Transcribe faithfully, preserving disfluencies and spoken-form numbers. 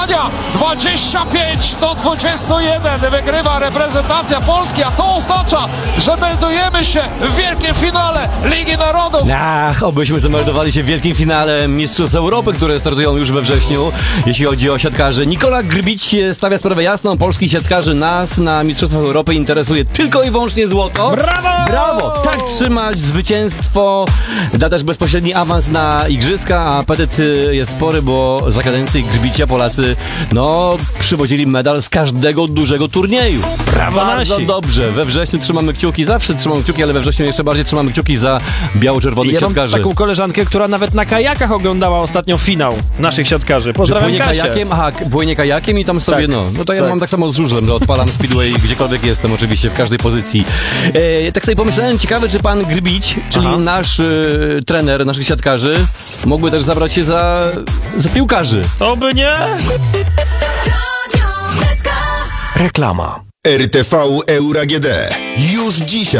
spotkania. dwadzieścia pięć do dwudziestu jeden wygrywa reprezentacja Polski, a to oznacza, że meldujemy się w wielkim finale Ligi Narodów. Ach, obyśmy zameldowali się w wielkim finale Mistrzostw Europy, które startują już we wrześniu. Jeśli chodzi o siatkarzy, Nikola Grbić stawia sprawę jasną. Polskich siatkarzy nas na Mistrzostwach Europy interesuje tylko i wyłącznie złoto. Brawo! Brawo! Tak trzymać, zwycięstwo da też bezpośredni awans na igrzyska, a apetyt jest spory, bo za kadencji Grbicia Polacy no przywozili medal z każdego dużego turnieju. Brawo Bardzo nasi. dobrze. We wrześniu trzymamy kciuki, zawsze trzymamy kciuki, ale we wrześniu jeszcze bardziej trzymamy kciuki za biało-czerwonych Ja mam siatkarzy. taką koleżankę, która nawet na kajakach oglądała ostatnio finał naszych siatkarzy. Pozdrawiam Płynie Kasię. kajakiem, aha, płynie kajakiem i tam sobie, Tak, no, no to ja tak. mam tak samo z żużlem, że odpalam speedway gdziekolwiek jestem, oczywiście, w każdej pozycji. E, tak sobie pomyślałem, ciekawe, czy pan Grbić, czyli Aha. nasz e, trener naszych siatkarzy, mógłby też zabrać się za, za piłkarzy. Oby nie! Reklama. R T V Euro A G D. Już dzisiaj.